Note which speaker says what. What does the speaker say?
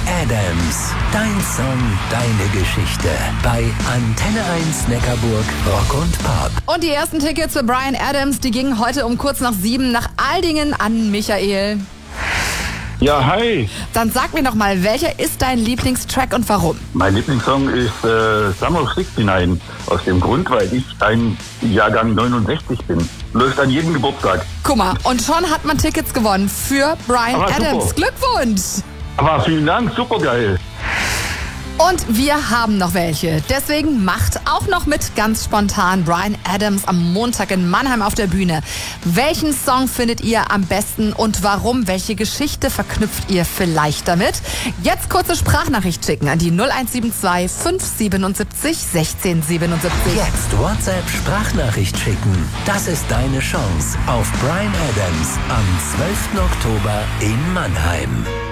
Speaker 1: Adams. Dein Song, deine Geschichte. Bei Antenne 1 Neckarburg Rock und Pop.
Speaker 2: Und die ersten Tickets für Bryan Adams, die gingen heute um kurz nach 7 nach Aldingen an Michael.
Speaker 3: Ja, hi.
Speaker 2: Dann sag mir noch mal, welcher ist dein Lieblingstrack und warum?
Speaker 3: Mein Lieblingssong ist Summer of 69. Aus dem Grund, weil ich ein Jahrgang 69 bin. Läuft an jedem Geburtstag.
Speaker 2: Guck mal, und schon hat man Tickets gewonnen für Bryan
Speaker 3: Aber
Speaker 2: Adams.
Speaker 3: super.
Speaker 2: Glückwunsch!
Speaker 3: Aber vielen Dank, super geil.
Speaker 2: Und wir haben noch welche. Deswegen macht auch noch mit ganz spontan Bryan Adams am Montag in Mannheim auf der Bühne. Welchen Song findet ihr am besten und warum? Welche Geschichte verknüpft ihr vielleicht damit? Jetzt kurze Sprachnachricht schicken an die 0172 577 1677.
Speaker 1: Jetzt WhatsApp Sprachnachricht schicken. Das ist deine Chance auf Bryan Adams am 12. Oktober in Mannheim.